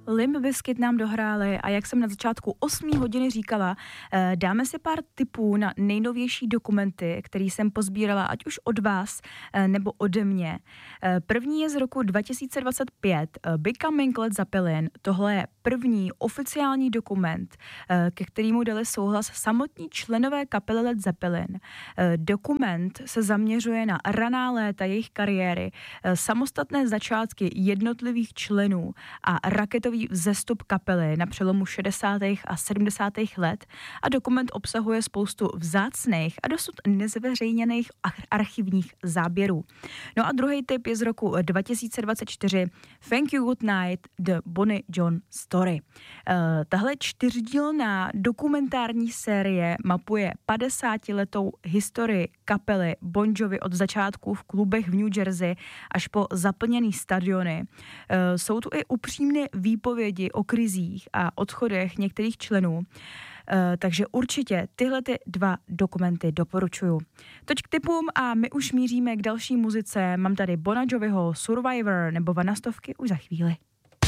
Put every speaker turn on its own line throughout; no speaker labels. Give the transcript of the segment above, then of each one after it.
Limp Bizkit nám dohráli a jak jsem na začátku 8 hodiny říkala, dáme si pár tipů na nejnovější dokumenty, které jsem pozbírala ať už od vás nebo ode mě. První je z roku 2025, Becoming Led Zeppelin. Tohle je první oficiální dokument, ke kterému dali souhlas samotní členové kapely Led Zeppelin. Dokument se zaměřuje na raná léta jejich kariéry, samostatné začátky jednotlivých členů a raketový vzestup kapely na přelomu 60. a 70. let a dokument obsahuje spoustu vzácných a dosud nezveřejněných archivních záběrů. No a druhý tip je z roku 2024 Thank You Good Night, The Bonnie John Story. Tahle 4dílná dokumentární série mapuje 50letou historii kapely Bon Jovi od začátku v klubech v New Jersey až po zaplněný stadiony. Jsou tu i upřímné výpovědi o krizích a odchodech některých členů. Takže určitě tyhle ty 2 dokumenty doporučuju. Toť k tipům a my už míříme k další muzice. Mám tady Bona Joviho Survivor nebo Vanastovky už za chvíli.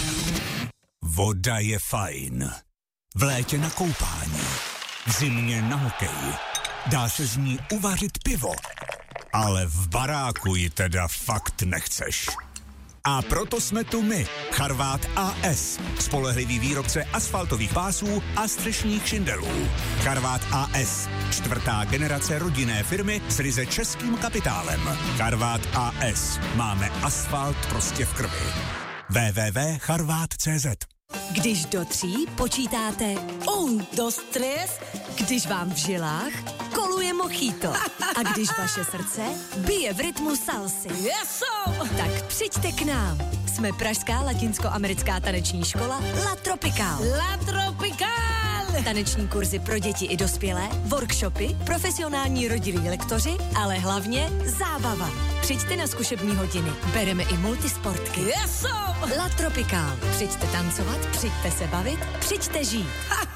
Voda je fajn. V létě na koupání, v zimě na hokej. Dá se z ní uvařit pivo, ale v baráku ji teda fakt nechceš. A proto jsme tu my, Charvát AS, spolehlivý výrobce asfaltových pásů a střešních šindelů. Charvát AS, 4. generace rodinné firmy s ryze českým kapitálem. Charvát AS, máme asfalt prostě v krvi. www.charvat.cz.
Když do 3 počítáte 1, 2, 3, když vám v žilách koluje mojito a když vaše srdce bije v rytmu salsy. Tak přijďte k nám. Jsme pražská latinskoamerická taneční škola La Tropical. La Tropical! Taneční kurzy pro děti i dospělé, workshopy, profesionální rodilí lektoři, ale hlavně zábava. Přijďte na zkušební hodiny. Bereme i multisportky. La Tropical. Přijďte tancovat, přijďte se bavit, přijďte žít.